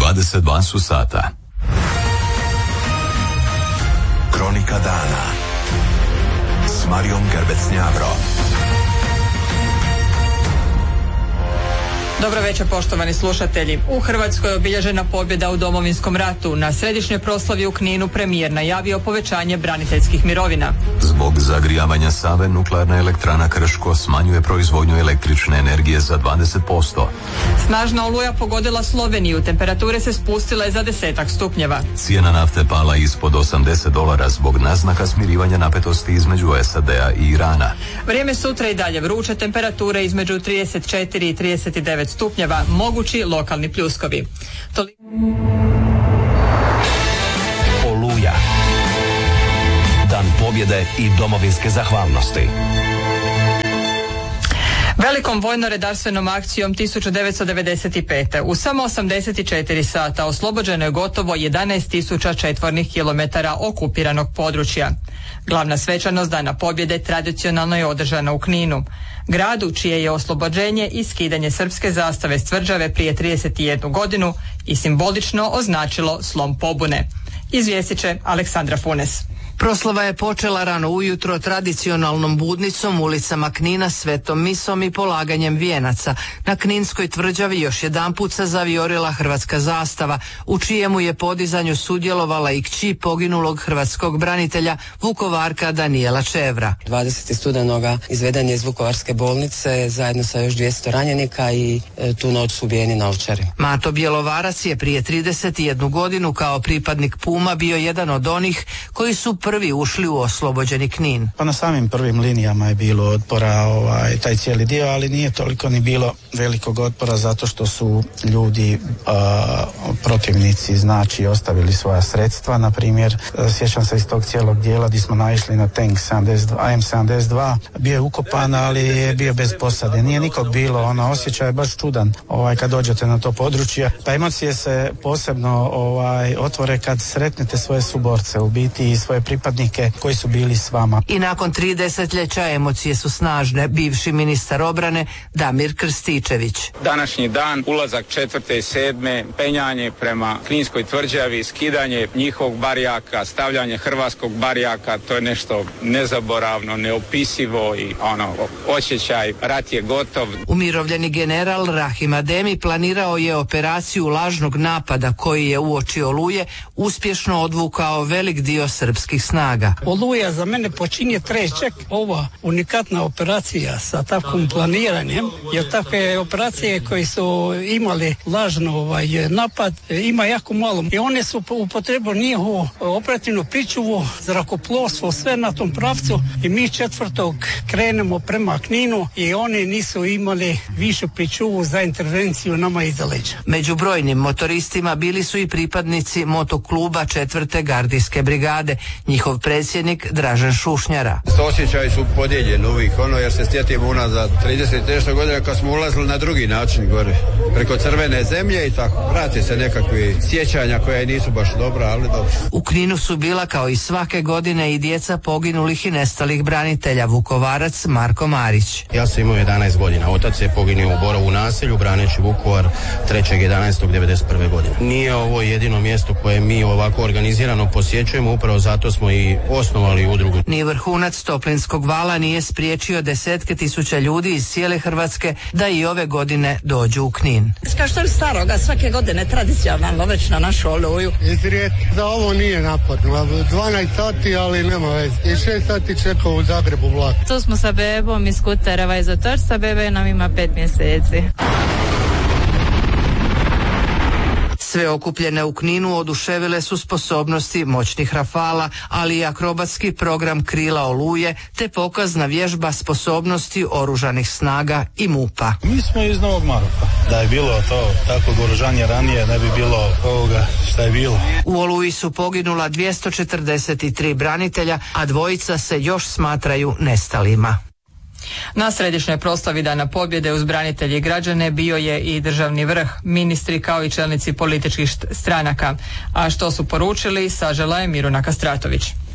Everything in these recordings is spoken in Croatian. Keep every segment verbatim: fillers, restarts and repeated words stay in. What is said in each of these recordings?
dvadeset dva su sata. Kronika dana s Marijom Gerbec-Njavro. Dobro večer, poštovani slušatelji. U Hrvatskoj je obilježena pobjeda u Domovinskom ratu. Na središnjoj proslavi u Kninu premijer najavio povećanje braniteljskih mirovina. Zbog zagrijavanja Save nuklearna elektrana Krško smanjuje proizvodnju električne energije za dvadeset posto. Snažna oluja pogodila Sloveniju. Temperature se spustile za desetak stupnjeva. Cijena nafte pala ispod osamdeset dolara zbog naznaka smirivanja napetosti između S A D-a i Irana. Vrijeme sutra i dalje vruće, temperature između trideset četiri i trideset devet stupnjeva, mogući lokalni pljuskovi. Toli... Oluja. Dan pobjede i domovinske zahvalnosti. Velikom vojno-redarstvenom akcijom tisuću devetsto devedeset pete. u samo osamdeset četiri sata oslobođeno je gotovo jedanaest tisuća četvornih kilometara okupiranog područja. Glavna svečanost Dana pobjede tradicionalno je održana u Kninu, gradu čije je oslobođenje i skidanje srpske zastave s tvrđave prije trideset jednu godinu i simbolično označilo slom pobune. Izvijestit će Aleksandra Funes. Proslava je počela rano ujutro tradicionalnom budnicom, ulicama Knina, svetom misom i polaganjem vijenaca. Na Kninskoj tvrđavi još jedanput se zavijorila hrvatska zastava, u čijemu je podizanju sudjelovala i kći poginulog hrvatskog branitelja Vukovarka Danijela Čevra. dvadesetog studenoga izveden je iz Vukovarske bolnice zajedno sa još dvjesto ranjenika i e, tu noć su ubijeni na Ovčari. Mato Bjelovarac je prije trideset jednu godinu kao pripadnik Puma bio jedan od onih koji su prvi ušli u oslobođeni Knin. Pa na samim prvim linijama je bilo otpora ovaj, taj cijeli dio, ali nije toliko ni bilo velikog otpora zato što su ljudi a, protivnici znači ostavili svoja sredstva. Na primjer, sjećam se iz tog cijelog dijela gdje smo naišli na tank A M sedamdeset dva, bio je ukopan, ali je bio bez posade. Nije nikog bilo, ono osjećaj je baš čudan ovaj, kad dođete na to područje. Pa emocije se posebno ovaj, otvore kad sretnete svoje suborce, u biti i svoje pripadnike koji su bili s vama. I nakon tri desetljeća emocije su snažne. Bivši ministar obrane Damir Krstičević. Današnji dan, ulazak četvrte i sedme, penjanje prema Kninskoj tvrđavi, skidanje njihovog barijaka, stavljanje hrvatskog barijaka, to je nešto nezaboravno, neopisivo i ono, osjećaj, rat je gotov. Umirovljeni general Rahim Ademi planirao je operaciju lažnog napada koji je uoči Oluje uspješno odvukao velik dio srpskih snaga. Oluja za mene počinje trećak. Ova unikatna operacija sa takvim planiranjem, jer takve operacije koje su imali lažno ovaj, napad ima jako malo. I one su upotrebili njihovu operativnu pričuvu, zrakoplovstvo, sve na tom pravcu i mi četvrtog krenemo prema Kninu i oni nisu imali višu pričuvu za intervenciju nama iza leđa. Među brojnim motoristima bili su i pripadnici motokluba četvrte gardijske brigade. Njihov predsjednik Dražen Šušnjara. Osjećaji su podijeljeni uvijek, ono jer se sjetimo unazad trideset nešto godina kad smo ulazili na drugi način gore, preko crvene zemlje i tako. Vrati se nekakvi sjećanja koja nisu baš dobra, ali dobro. U Kninu su bila kao i svake godine i djeca poginulih i nestalih branitelja. Vukovarac Marko Marić. Ja sam imao jedanaest godina, otac je poginuo u Borovu naselju braneći Vukovar trećeg jedanaestog devedeset prve godine. Nije ovo jedino mjesto koje mi ovako organizirano posjećujemo, upravo zato smo i osnovali udrugu. Ni vrhunac Toplinskog vala nije spriječio desetke tisuća ljudi iz cijele Hrvatske da i ove godine dođu u Knin. Kao što je staroga, svake godine tradicionalno već na našu Oluju. Izrijet da ovo nije napad, dvanaest sati, ali nema veze. I šest sati čekao u Zagrebu vlak. Tu smo sa bebom iz Kutereva iz Otočca, bebe nam ima pet mjeseci. Sve okupljene u Kninu oduševile su sposobnosti moćnih rafala, ali i akrobatski program Krila Oluje, te pokazna vježba sposobnosti oružanih snaga i MUP-a. Mi smo iz Novog Maroka. Da je bilo to takvog oružanja ranije, ne bi bilo ovoga šta je bilo. U Oluji su poginula dvjesto četrdeset tri branitelja, a dvojica se još smatraju nestalima. Na središnjoj proslavi Dana pobjede uz branitelje i građane bio je i državni vrh, ministri kao i čelnici političkih stranaka. A što su poručili, sažela je Miruna Kastratović.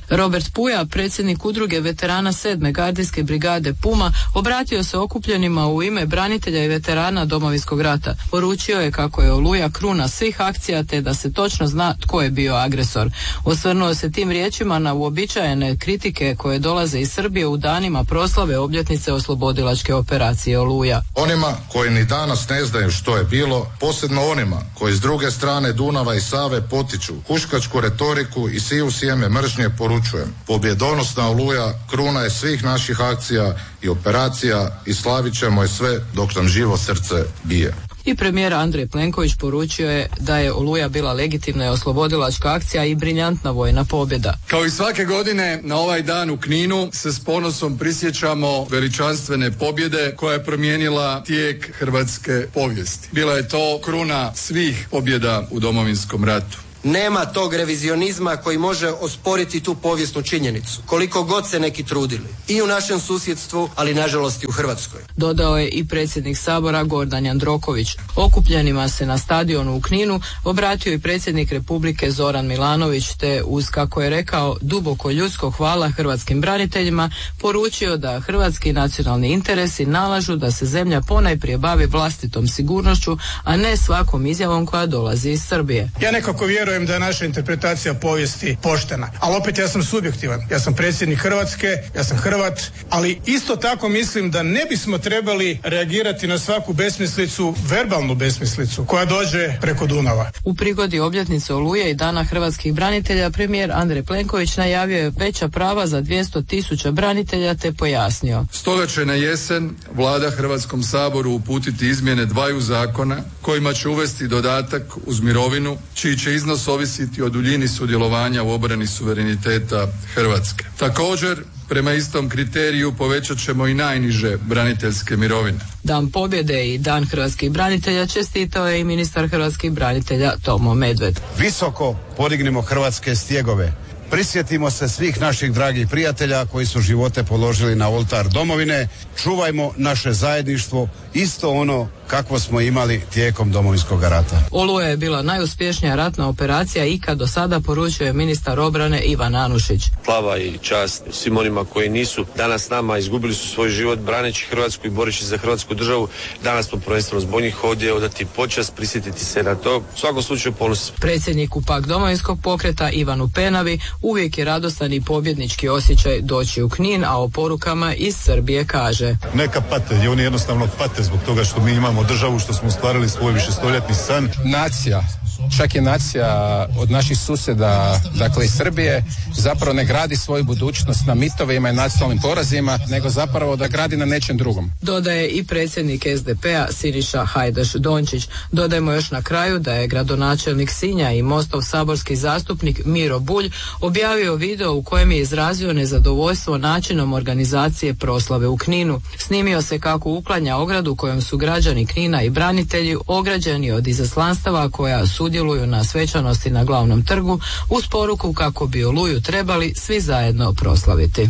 Robert Puja, predsjednik udruge veterana sedme gardijske brigade Puma, obratio se okupljenima u ime branitelja i veterana Domovinskog rata. Poručio je kako je Oluja kruna svih akcija te da se točno zna tko je bio agresor. Osvrnuo se tim riječima na uobičajene kritike koje dolaze iz Srbije u danima proslave obljetnice oslobodilačke operacije Oluja. Onima koji ni danas ne znaju što je bilo, posebno onima koji s druge strane Dunava i Save potiču huškačku retoriku i siju sjeme mržnje, poručujem: pobjedonosna Oluja kruna je svih naših akcija i operacija i slavit ćemo je sve dok nam živo srce bije. I premijer Andrej Plenković poručio je da je Oluja bila legitimna i oslobodilačka akcija i briljantna vojna pobjeda. Kao i svake godine na ovaj dan u Kninu se s ponosom prisjećamo veličanstvene pobjede koja je promijenila tijek hrvatske povijesti. Bila je to kruna svih pobjeda u Domovinskom ratu. Nema tog revizionizma koji može osporiti tu povijesnu činjenicu, koliko god se neki trudili. I u našem susjedstvu, ali nažalost i u Hrvatskoj. Dodao je i predsjednik Sabora Gordan Jandroković. Okupljenima se na stadionu u Kninu obratio i predsjednik Republike Zoran Milanović, te uz, kako je rekao, duboko ljudsko hvala hrvatskim braniteljima, poručio da hrvatski nacionalni interesi nalažu da se zemlja ponajprije bavi vlastitom sigurnošću, a ne svakom izjavom koja dolazi iz Srbije. Ja nekako vjerujem da je naša interpretacija povijesti poštena, ali opet ja sam subjektivan. Ja sam predsjednik Hrvatske, ja sam Hrvat, ali isto tako mislim da ne bismo trebali reagirati na svaku besmislicu, verbalnu besmislicu koja dođe preko Dunava. U prigodi obljetnice Oluje i Dana hrvatskih branitelja premijer Andrej Plenković najavio je veća prava za dvjesto tisuća branitelja te pojasnio: Stoga će na jesen Vlada Hrvatskom saboru uputiti izmjene dvaju zakona kojima će uvesti dodatak uz mirovinu čiji će iznos ovisiti o duljini sudjelovanja u obrani suvereniteta Hrvatske. Također, prema istom kriteriju povećat ćemo i najniže braniteljske mirovine. Dan pobjede i Dan hrvatskih branitelja čestitao je i ministar hrvatskih branitelja Tomo Medved. Visoko podignimo hrvatske stjegove. Prisjetimo se svih naših dragih prijatelja koji su živote položili na oltar domovine. Čuvajmo naše zajedništvo, isto ono kakvo smo imali tijekom Domovinskog rata. Oluja je bila najuspješnija ratna operacija ikad do sada, poručuje ministar obrane Ivan Anušić. Slava i čast svim onima koji nisu danas s nama, izgubili su svoj život braneći Hrvatsku i boreći za Hrvatsku državu. Danas smo prvenstveno zbog njih ovdje odati počast, prisjetiti se na to. U svakom slučaju ponos. Predsjedniku pak Domovinskog pokreta Ivanu Penavi uvijek je radostan i pobjednički osjećaj doći u Knin, a o porukama iz Srbije kaže: neka pate, i oni jednostavno pate zbog toga što mi imamo državu, što smo ostvarili svoj višestoljetni san. Nacija, čak je nacija od naših susjeda, dakle iz Srbije, zapravo ne gradi svoju budućnost na mitovima i nacionalnim porazima, nego zapravo da gradi na nečem drugom. Dodaje i predsjednik S D P-a Siniša Hajdaš Dončić. Dodajmo još na kraju da je gradonačelnik Sinja i Mostov saborski zastupnik Miro Bulj objavio video u kojem je izrazio nezadovoljstvo načinom organizacije proslave u Kninu. Snimio se kako uklanja ogradu kojom su građani Knina i branitelji ograđeni od izaslanstava koja sudjeluju na svečanosti na glavnom trgu, uz poruku kako bi Oluju trebali svi zajedno proslaviti.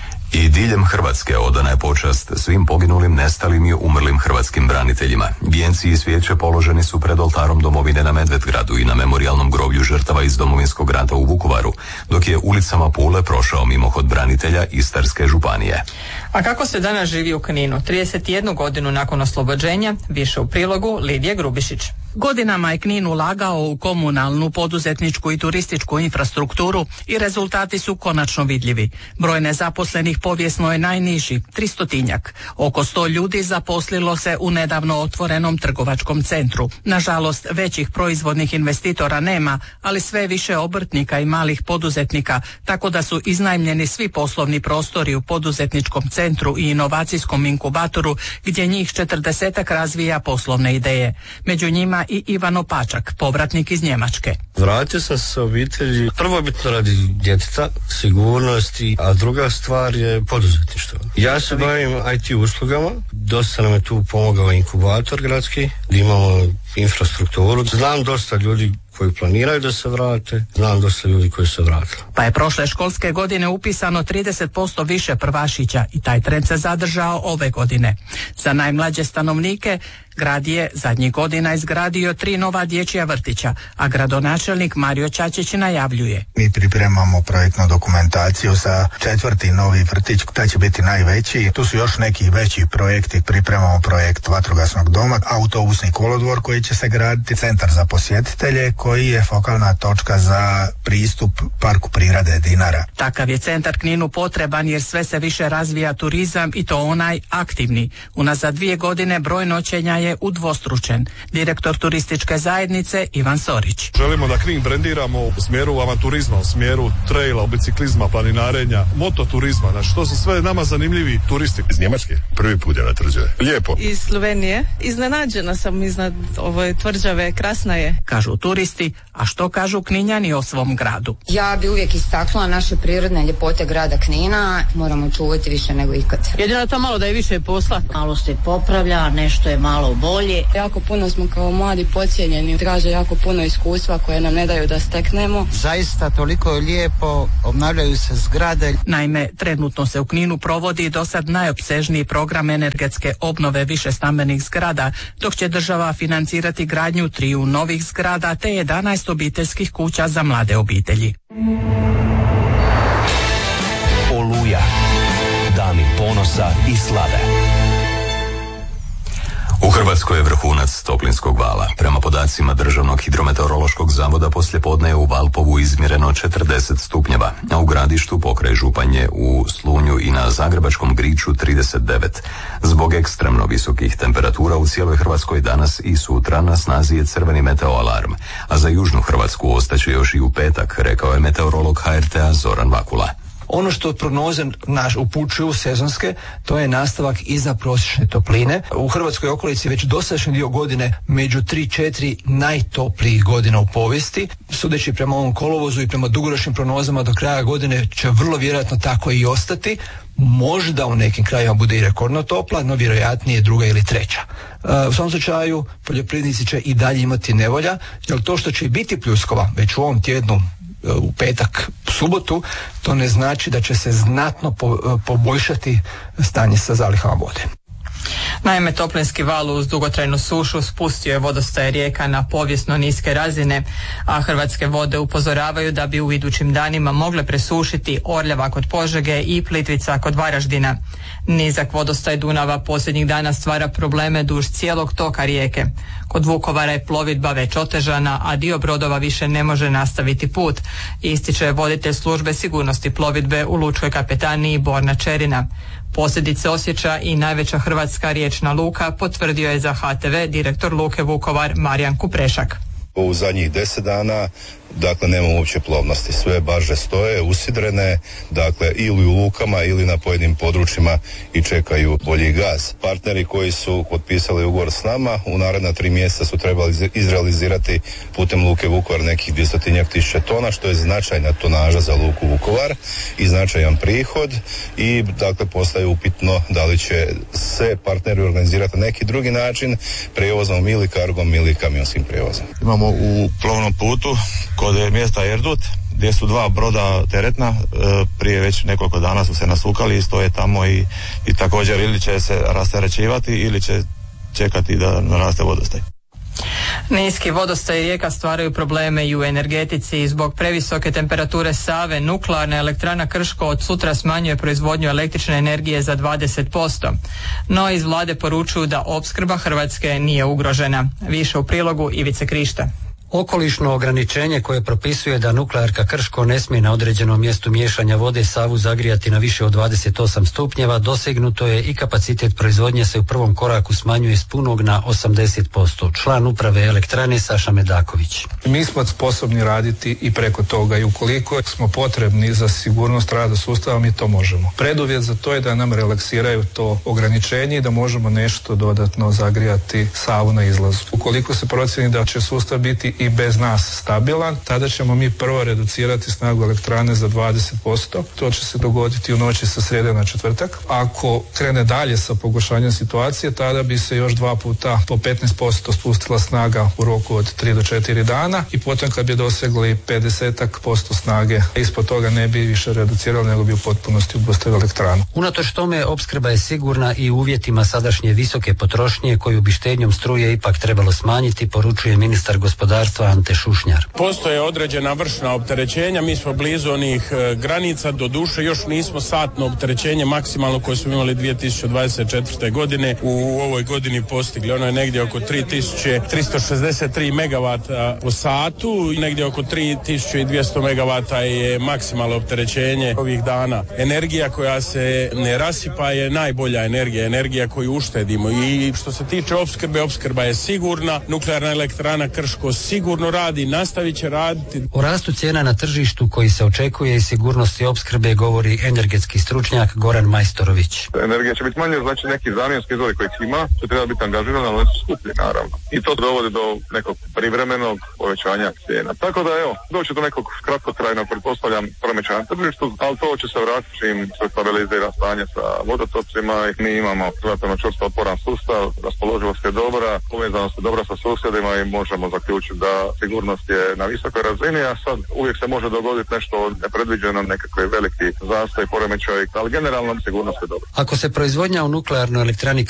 I diljem Hrvatske odana je počast svim poginulim, nestalim i umrlim hrvatskim braniteljima. Vijenci i svijeće položeni su pred oltarom domovine na Medvedgradu i na memorijalnom groblju žrtava iz Domovinskog rata u Vukovaru, dok je ulicama Pule prošao mimohod branitelja Istarske županije. A kako se danas živi u Kninu? trideset jednu godinu nakon oslobođenja, više u prilogu Lidije Grubišić. Godinama je Knin ulagao u komunalnu, poduzetničku i turističku infrastrukturu i rezultati su konačno vidljivi. Broj nezaposlenih povijesno je najniži, tristotinjak. Oko sto ljudi zaposlilo se u nedavno otvorenom trgovačkom centru. Nažalost, većih proizvodnih investitora nema, ali sve više obrtnika i malih poduzetnika, tako da su iznajmljeni svi poslovni prostori u poduzetničkom centru i inovacijskom inkubatoru, gdje njih četrdesetak razvija poslovne ideje. Među njima i Ivano Pačak, povratnik iz Njemačke. Vratio sam se obitelji prvobitno radi djeteta, sigurnosti, a druga stvar je poduzetništvo. Ja se bavim I T uslugama, dosta nam je tu pomogao inkubator gradski, gdje imamo infrastrukturu. Znam dosta ljudi koji planiraju da se vrate, znam dosta ljudi koji se vratili. Pa je prošle školske godine upisano trideset posto više prvašića i taj trend se zadržao ove godine. Za najmlađe stanovnike Grad je zadnjih godina izgradio tri nova dječja vrtića, a gradonačelnik Mario Čačić najavljuje. Mi pripremamo projektnu dokumentaciju za četvrti novi vrtić, taj će biti najveći. Tu su još neki veći projekti, pripremamo projekt vatrogasnog doma, autobusni kolodvor koji će se graditi, centar za posjetitelje koji je fokalna točka za pristup Parku prirode Dinara. Takav je centar Kninu potreban jer sve se više razvija turizam i to onaj aktivni. Unazad dvije godine broj noćenja je udvostručen. Direktor turističke zajednice Ivan Sorić. Želimo da Knin brendiramo u smjeru avanturizma, u smjeru traila, biciklizma, planinarenja, mototurizma, znači to su sve nama zanimljivi turisti. Iz Njemačke prvi put je na tvrđave. Lijepo. Iz Slovenije. Iznenađena sam iznad ove tvrđave, krasna je. Kažu turisti, a što kažu Kninjani o svom gradu? Ja bi uvijek istaknula naše prirodne ljepote grada Knina, moramo čuvati više nego ikad. Jedino to malo da je više posla. Malo se popravlja, nešto je malo bolje. Jako puno smo kao mladi podcijenjeni, traže jako puno iskustva koje nam ne daju da steknemo. Zaista toliko je lijepo, obnavljaju se zgrade. Naime, trenutno se u Kninu provodi do sad najopsežniji program energetske obnove višestambenih zgrada, dok će država financirati gradnju triju novih zgrada te jedanaest obiteljskih kuća za mlade obitelji. Oluja, dani ponosa i slave. U Hrvatskoj je vrhunac toplinskog vala. Prema podacima Državnog hidrometeorološkog zavoda poslijepodne je u Valpovu izmjereno četrdeset stupnjeva, a u Gradištu pokraj Županje, u Slunju i na Zagrebačkom Griču trideset devet. Zbog ekstremno visokih temperatura u cijeloj Hrvatskoj danas i sutra na snazi je crveni meteoalarm, a za južnu Hrvatsku ostaće još i u petak, rekao je meteorolog H R T-a Zoran Vakula. Ono što prognoze naš upućuju sezonske, to je nastavak iznadprosječne topline. U Hrvatskoj okolici već dosadašnji dio godine među tri četiri najtoplijih godina u povijesti. Sudeći prema ovom kolovozu i prema dugoročnim prognozama do kraja godine će vrlo vjerojatno tako i ostati. Možda u nekim krajima bude i rekordno topla, no vjerojatnije druga ili treća. U svom slučaju poljoprivrednici će i dalje imati nevolja, jer to što će biti pljuskova već u ovom tjednu, u petak, subotu, to ne znači da će se znatno po, poboljšati stanje sa zalihama vode. Naime, toplinski val uz dugotrajnu sušu spustio je vodostaje rijeka na povijesno niske razine, a Hrvatske vode upozoravaju da bi u idućim danima mogle presušiti Orljava kod Požege i Plitvica kod Varaždina. Nizak vodostaj Dunava posljednjih dana stvara probleme duž cijelog toka rijeke. Kod Vukovara je plovidba već otežana, a dio brodova više ne može nastaviti put, ističe voditelj službe sigurnosti plovidbe u Lučkoj kapetaniji Borna Čerina. Posljedice osjeća i najveća hrvatska riječna luka, potvrdio je za H T V direktor Luke Vukovar Marijan Kuprešak. U zadnjih deset dana, dakle, nema uopće plovnosti. Sve barže stoje, usidrene, dakle, ili u lukama ili na pojedinim područjima i čekaju bolji gaz. Partneri koji su potpisali ugovor s nama u naredna tri mjeseca su trebali izrealizirati putem Luke Vukovar nekih dvjestotinjak tisuća tona, što je značajna tonaža za Luku Vukovar i značajan prihod i, dakle, postaje upitno da li će se partneri organizirati na neki drugi način, prijevozom ili kargom ili kamionskim prijevozom. Imamo u plovnom putu kod mjesta Erdut, gdje su dva broda teretna, prije već nekoliko dana su se nasukali i stoje tamo i, i također ili će se rasterećivati ili će čekati da naraste vodostaj. Niski vodostaj rijeka stvaraju probleme i u energetici. Zbog previsoke temperature Save, nuklearna elektrana Krško od sutra smanjuje proizvodnju električne energije za dvadeset posto. No iz vlade poručuju da opskrba Hrvatske nije ugrožena. Više u prilogu Ivice Krišta. Okolišno ograničenje koje propisuje da nuklearka Krško ne smije na određenom mjestu miješanja vode Savu zagrijati na više od dvadeset osam stupnjeva, dosegnuto je i kapacitet proizvodnje se u prvom koraku smanjuje s punog na osamdeset posto. Član uprave elektrane Saša Medaković. Mi smo sposobni raditi i preko toga i ukoliko smo potrebni za sigurnost rada sustava, mi to možemo. Preduvjet za to je da nam relaksiraju to ograničenje i da možemo nešto dodatno zagrijati Savu na izlazu. Ukoliko se procjeni da će sustav biti i bez nas stabilan, tada ćemo mi prvo reducirati snagu elektrane za dvadeset posto. To će se dogoditi u noći sa srijede na četvrtak. Ako krene dalje sa pogoršanjem situacije, tada bi se još dva puta po petnaest posto spustila snaga u roku od tri do četiri dana i potom kad bi dosegli pedeset posto snage, ispod toga ne bi više reducirali, nego bi u potpunosti obustavili elektranu. Unatoč tome, opskrba je sigurna i u uvjetima sadašnje visoke potrošnje koju bi štednjom struje ipak trebalo smanjiti, poručuje ministar gospodarstva Ante Šušnjar. Postoje određena vršna opterećenja, mi smo blizu onih e, granica, do duše još nismo satno opterećenje maksimalno koje smo imali dvije tisuće dvadeset četvrte. godine u ovoj godini postigli. Ono je negdje oko tri tisuće tristo šezdeset tri megavata po satu, negdje oko tri tisuće dvjesto megavata je maksimalno opterećenje ovih dana. Energija koja se ne rasipa je najbolja energija, energija koju uštedimo i što se tiče opskrbe, opskrba je sigurna, nuklearna elektrana Krško sigurno radi, nastavit će raditi. O rastu cijena na tržištu koji se očekuje i sigurnosti opskrbe govori energetski stručnjak Goran Majstorović. Energija će biti manje, znači neki zamjenski izvori koji ima, će treba biti angažiran, ali su skuplji naravno. I to dovodi do nekog privremenog povećanja cijena. Tako da evo, doći do nekog kratkotrajnog, pretpostavljam, poremećaja na tržištu, ali to će se vratiti čim se stabilizira stanje sa vodotocima i mi imamo relativno čvrsto otporan sustav, raspoloživost je dobra, povezanost je dobra sa susjedima i možemo zaključiti da sigurnost je na visokoj razini, a sad uvijek se može dogoditi nešto nepredviđeno, nekakve veliki zastoj, poremećaj, ali generalno sigurnost je dobra. Ako se proizvodnja u nuklearnoj elektrani